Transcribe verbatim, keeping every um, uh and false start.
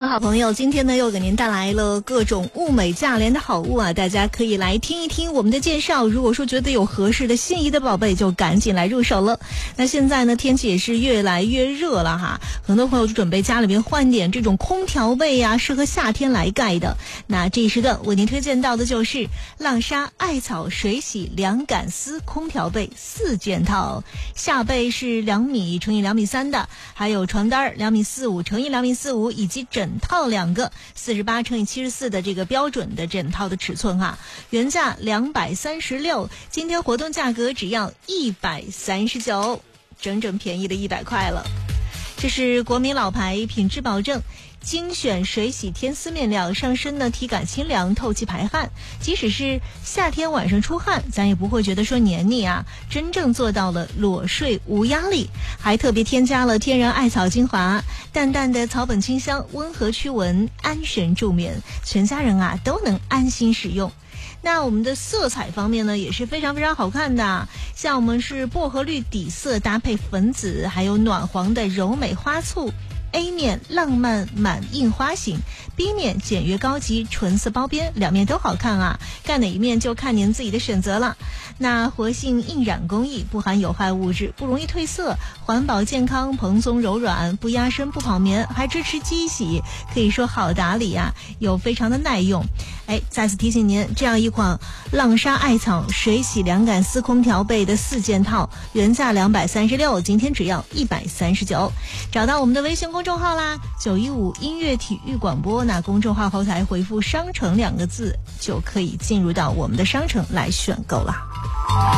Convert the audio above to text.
的好朋友，今天呢又给您带来了各种物美价廉的好物啊，大家可以来听一听我们的介绍。如果说觉得有合适的心仪的宝贝，就赶紧来入手了。那现在呢天气也是越来越热了哈，很多朋友就准备家里面换点这种空调被啊，适合夏天来盖的。那这一时段为您推荐到的就是浪莎艾草水洗凉感丝空调被四件套，下被是两米乘以两米三的，还有床单两米四五乘以两米四五，以及枕套两个四十八乘以七十四的这个标准的枕套的尺寸哈，原价两百三十六，今天活动价格只要一百三十九，整整便宜了一百块了。这是国民老牌，品质保证，精选水洗天丝面料，上身呢体感清凉，透气排汗，即使是夏天晚上出汗，咱也不会觉得说黏腻啊，真正做到了裸睡无压力，还特别添加了天然艾草精华，淡淡的草本清香，温和驱蚊，安神助眠，全家人啊都能安心使用。那我们的色彩方面呢也是非常非常好看的，像我们是薄荷绿底色搭配粉紫，还有暖黄的柔美花簇，A 面浪漫满印花型， B 面简约高级纯色包边，两面都好看啊，盖哪一面就看您自己的选择了。那活性印染工艺，不含有害物质，不容易褪色，环保健康，蓬松柔软，不压身不跑棉，还支持机洗，可以说好打理啊，又非常的耐用。哎，再次提醒您，这样一款浪莎艾草水洗凉感丝空调被的四件套，原价两百三十六，今天只要一百三十九。找到我们的微信公众号啦，九一五音乐体育广播，那公众号后台回复商城两个字，就可以进入到我们的商城来选购啦。